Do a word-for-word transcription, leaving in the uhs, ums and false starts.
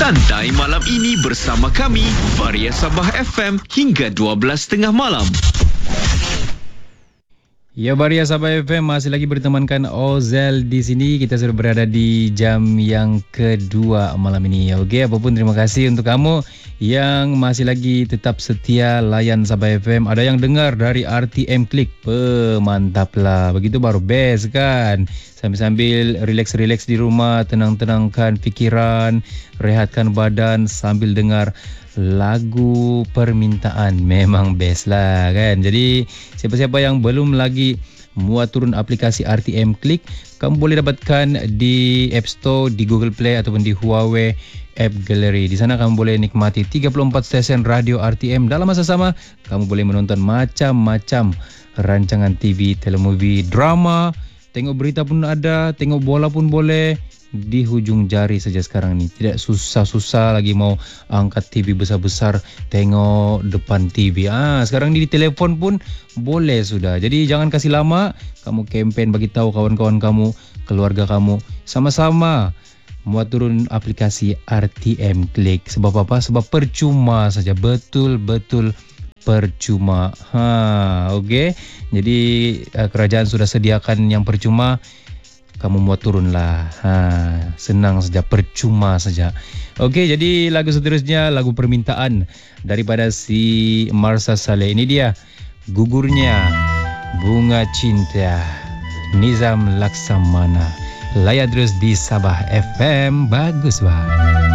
Santai malam ini bersama kami, Varia Sabah F M hingga dua belas tiga puluh malam. Ya, Varia Sabah F M masih lagi bertemankan Ozel di sini. Kita sudah berada di jam yang kedua malam ini. Okey, apapun terima kasih untuk kamu yang masih lagi tetap setia layan Sabah F M. Ada yang dengar dari R T M Klik. Pe, mantap lah. Begitu baru best kan. Sambil-sambil relax-relax di rumah, tenang-tenangkan fikiran, rehatkan badan sambil dengar lagu permintaan. Memang best lah kan. Jadi siapa-siapa yang belum lagi muat turun aplikasi R T M Klik, kamu boleh dapatkan di App Store, di Google Play ataupun di Huawei App Gallery. Di sana kamu boleh nikmati tiga puluh empat stesen radio R T M. Dalam masa sama, kamu boleh menonton macam-macam rancangan T V, telemovie, drama, tengok berita pun ada, tengok bola pun boleh. Di hujung jari saja sekarang ni. Tidak susah-susah lagi mau angkat T V besar-besar, tengok depan T V. Ah, sekarang ni di telefon pun boleh sudah. Jadi jangan kasih lama, kamu kempen bagi tahu kawan-kawan kamu, keluarga kamu, sama-sama muat turun aplikasi R T M Klik. Sebab apa? Sebab percuma saja, betul-betul percuma. Ha, okey. Jadi kerajaan sudah sediakan yang percuma. Kamu muat turunlah. Ha, senang saja, percuma saja. Okey, jadi lagu seterusnya, lagu permintaan daripada si Marsha Saleh. Ini dia, Gugurnya Bunga Cinta, Nizam Laksamana. Layan terus di Sabah F M. Bagus, bah.